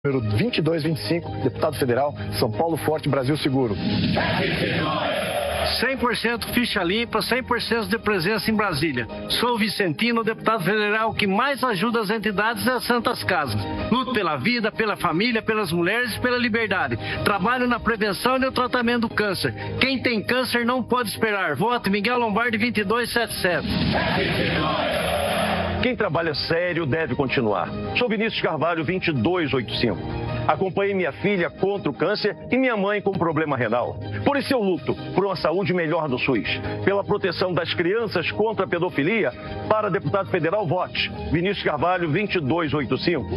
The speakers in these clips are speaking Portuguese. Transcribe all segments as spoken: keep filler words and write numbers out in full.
Número vinte e dois vinte e cinco, deputado federal, São Paulo Forte, Brasil Seguro. cem por cento ficha limpa, cem por cento de presença em Brasília. Sou Vicentino, deputado federal que mais ajuda as entidades e as santas casas. Luto pela vida, pela família, pelas mulheres e pela liberdade. Trabalho na prevenção e no tratamento do câncer. Quem tem câncer não pode esperar. Voto Miguel Lombardi vinte e dois setenta e sete. Quem trabalha sério deve continuar. Sou Vinícius Carvalho, vinte e dois oitenta e cinco. Acompanhei minha filha contra o câncer e minha mãe com problema renal. Por isso eu luto por uma saúde melhor do SUS. Pela proteção das crianças contra a pedofilia, para deputado federal, vote. Vinícius Carvalho, vinte e dois oitenta e cinco.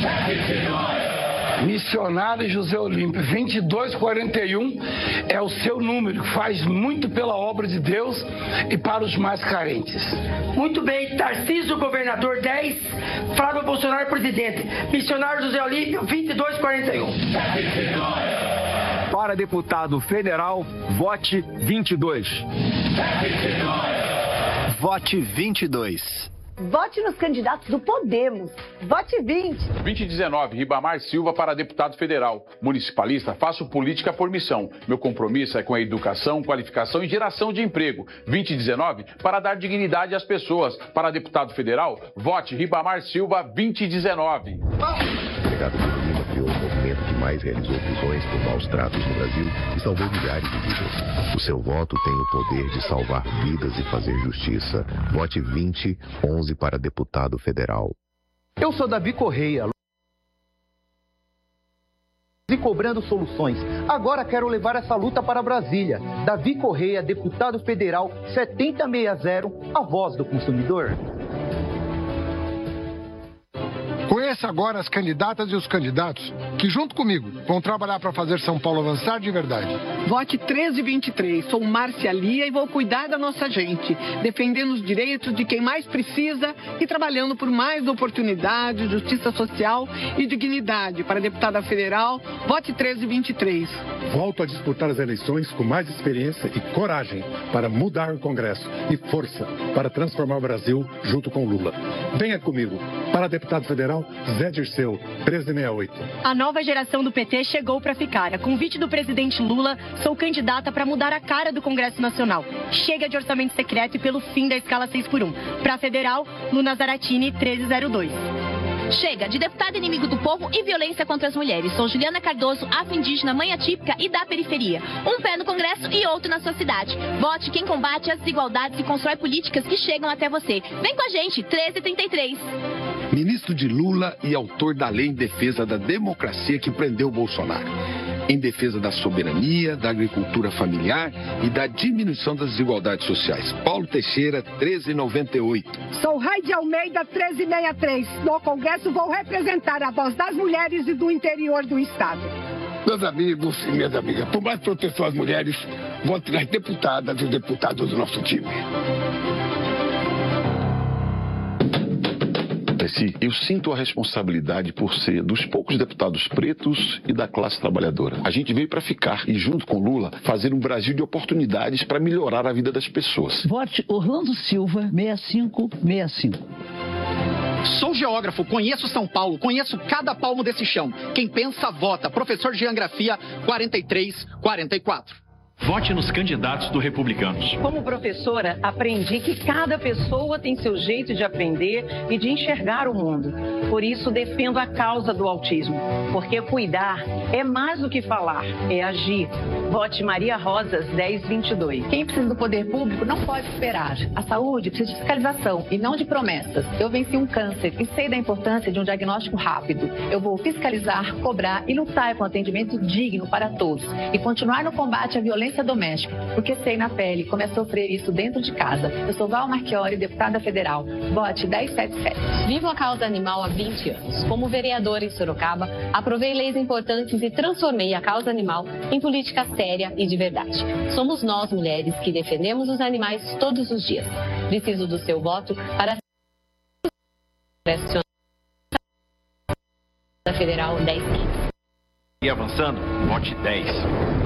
Missionário José Olímpio, vinte e dois quarenta e um é o seu número, faz muito pela obra de Deus e para os mais carentes. Muito bem, Tarcísio, governador dez, Flávio Bolsonaro, presidente. Missionário José Olímpio, vinte e dois quarenta e um. Para deputado federal, vote vinte e dois. Vote vinte e dois. Vote nos candidatos do Podemos. Vote vinte. vinte e dezenove, Ribamar Silva para deputado federal. Municipalista, faço política por missão. Meu compromisso é com a educação, qualificação e geração de emprego. vinte e dezenove, para dar dignidade às pessoas. Para deputado federal, vote Ribamar Silva vinte e dezenove. Obrigado, Lima, criou um movimento que mais realizou prisões por maus tratos no Brasil e salvou milhares de vidas. O seu voto tem o poder de salvar vidas e fazer justiça. Vote vinte, onze para deputado federal. Eu sou Davi Correia. E cobrando soluções. Agora quero levar essa luta para Brasília. Davi Correia, deputado federal setenta e sessenta, a voz do consumidor. Conheça agora as candidatas e os candidatos que, junto comigo, vão trabalhar para fazer São Paulo avançar de verdade. Vote treze vinte e três. Sou Márcia Lia e vou cuidar da nossa gente, defendendo os direitos de quem mais precisa e trabalhando por mais oportunidade, justiça social e dignidade. Para deputada federal, vote treze vinte e três. Volto a disputar as eleições com mais experiência e coragem para mudar o Congresso e força para transformar o Brasil junto com Lula. Venha comigo. Para deputado federal, Zé Dirceu, treze sessenta e oito. A nova geração do P T chegou para ficar. A convite do presidente Lula, sou candidata para mudar a cara do Congresso Nacional. Chega de orçamento secreto e pelo fim da escala seis por um. Para federal, Luna Zaratini, treze zero dois. Chega de deputado inimigo do povo e violência contra as mulheres. Sou Juliana Cardoso, afro-indígena, mãe atípica e da periferia. Um pé no Congresso e outro na sua cidade. Vote quem combate as desigualdades e constrói políticas que chegam até você. Vem com a gente, treze trinta e três. Ministro de Lula e autor da lei em defesa da democracia que prendeu Bolsonaro. Em defesa da soberania, da agricultura familiar e da diminuição das desigualdades sociais. Paulo Teixeira, treze noventa e oito. Sou Raide Almeida, treze sessenta e três. No Congresso vou representar a voz das mulheres e do interior do Estado. Meus amigos e minhas amigas, por mais proteção às mulheres, vote nas deputadas e deputados do nosso time. Eu sinto a responsabilidade por ser dos poucos deputados pretos e da classe trabalhadora. A gente veio para ficar e, junto com Lula, fazer um Brasil de oportunidades para melhorar a vida das pessoas. Vote Orlando Silva, sessenta e cinco sessenta e cinco. Sou geógrafo, conheço São Paulo, conheço cada palmo desse chão. Quem pensa, vota. Professor de Geografia, quarenta e três quarenta e quatro. Vote nos candidatos do Republicanos. Como professora, aprendi que cada pessoa tem seu jeito de aprender e de enxergar o mundo. Por isso, defendo a causa do autismo. Porque cuidar é mais do que falar, é agir. Vote Maria Rosas, dez vinte e dois. Quem precisa do poder público não pode esperar. A saúde precisa de fiscalização e não de promessas. Eu venci um câncer e sei da importância de um diagnóstico rápido. Eu vou fiscalizar, cobrar e lutar com atendimento digno para todos. E continuar no combate à violência doméstica, porque sei na pele como é sofrer isso dentro de casa. Eu sou Val Marchiori, deputada federal. Vote dez setenta e sete. Vivo a causa animal há vinte anos. Como vereadora em Sorocaba, aprovei leis importantes e transformei a causa animal em política séria e de verdade. Somos nós, mulheres, que defendemos os animais todos os dias. Preciso do seu voto para a Federal dez quinze. E avançando, vote dez.